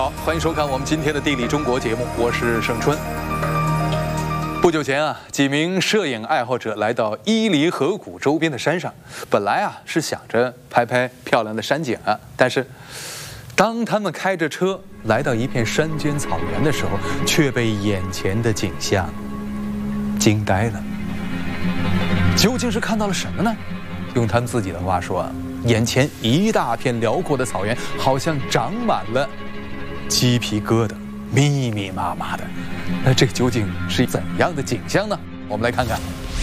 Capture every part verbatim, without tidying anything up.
好，欢迎收看我们今天的《地理中国》节目，我是盛春。不久前啊，几名摄影爱好者来到伊犁河谷周边的山上，本来啊是想着拍拍漂亮的山景啊，但是当他们开着车来到一片山间草原的时候，却被眼前的景象惊呆了。究竟是看到了什么呢？用他们自己的话说啊，眼前一大片辽阔的草原，好像长满了鸡皮疙瘩，密密麻麻的。那这究竟是怎样的景象呢？我们来看看。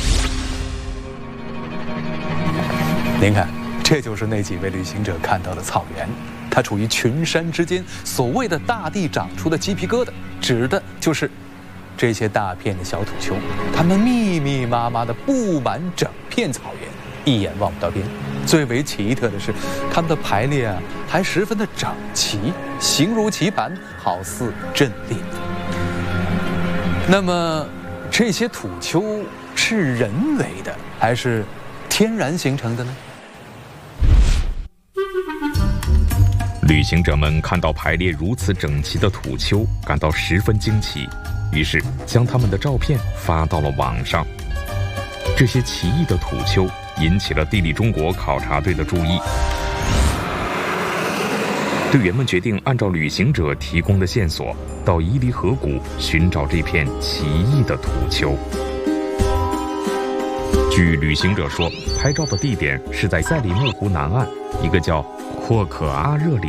您看，这就是那几位旅行者看到的草原，它处于群山之间。所谓的大地长出的鸡皮疙瘩，指的就是这些大片的小土丘，它们密密麻麻地布满整片草原，一眼望不到边。最为奇特的是，它们的排列啊还十分的整齐，形如棋盘，好似阵列。那么，这些土丘是人为的还是天然形成的呢？ 旅行者们看到排列如此整齐的土丘，感到十分惊奇，于是将他们的照片发到了网上。这些奇异的土丘引起了地理中国考察队的注意。队员们决定按照旅行者提供的线索，到伊犁河谷寻找这片奇异的土丘。据旅行者说，拍照的地点是在赛里木湖南岸一个叫阔可阿热里